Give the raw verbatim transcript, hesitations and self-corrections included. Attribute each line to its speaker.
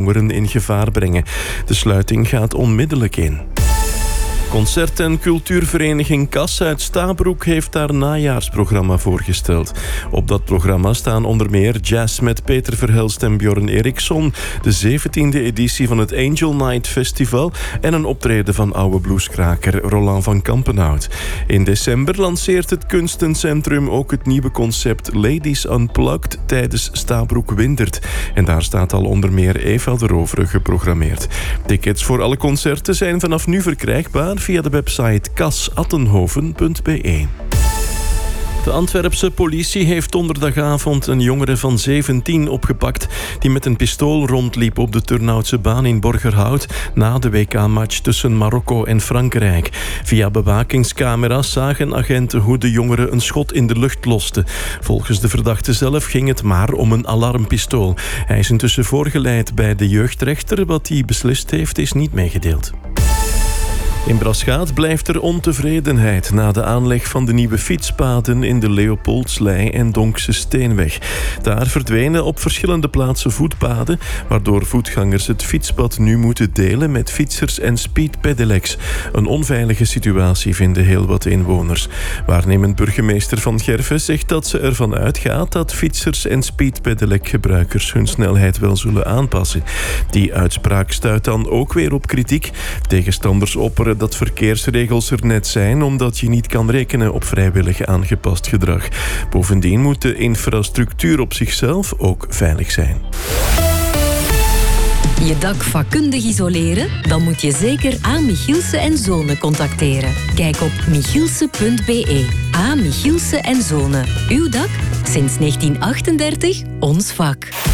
Speaker 1: jongeren in gevaar brengen. De sluiting gaat onmiddellijk in. Concert- en cultuurvereniging Kas uit Stabroek heeft haar najaarsprogramma voorgesteld. Op dat programma staan onder meer jazz met Peter Verhelst en Bjorn Eriksson, de zeventiende editie van het Angel Night Festival en een optreden van oude blueskraker Roland van Kampenhout. In december lanceert het Kunstencentrum ook het nieuwe concept Ladies Unplugged tijdens Stabroek Windert. En daar staat al onder meer Eva de Rovere geprogrammeerd. Tickets voor alle concerten zijn vanaf nu verkrijgbaar via de website kas attenhoven punt b e. De Antwerpse politie heeft donderdagavond een jongere van zeventien opgepakt die met een pistool rondliep op de Turnhoutse baan in Borgerhout na de W K-match tussen Marokko en Frankrijk. Via bewakingscamera's zagen agenten hoe de jongere een schot in de lucht loste. Volgens de verdachte zelf ging het maar om een alarmpistool. Hij is intussen voorgeleid bij de jeugdrechter. Wat hij beslist heeft is niet meegedeeld. In Braschaat blijft er ontevredenheid na de aanleg van de nieuwe fietspaden in de Leopoldslei en Donkse Steenweg. Daar verdwenen op verschillende plaatsen voetpaden, waardoor voetgangers het fietspad nu moeten delen met fietsers en speedpedelecs. Een onveilige situatie vinden heel wat inwoners. Waarnemend burgemeester Van Gerven zegt dat ze ervan uitgaat dat fietsers en speedpedelec-gebruikers hun snelheid wel zullen aanpassen. Die uitspraak stuit dan ook weer op kritiek. Tegenstanders opperen dat verkeersregels er net zijn omdat je niet kan rekenen op vrijwillig aangepast gedrag. Bovendien moet de infrastructuur op zichzelf ook veilig zijn.
Speaker 2: Je dak vakkundig isoleren? Dan moet je zeker A. Michielse en Zonen contacteren. Kijk op michielse punt b e. A. Michielse en Zonen. Uw dak? Sinds negentien achtendertig ons vak.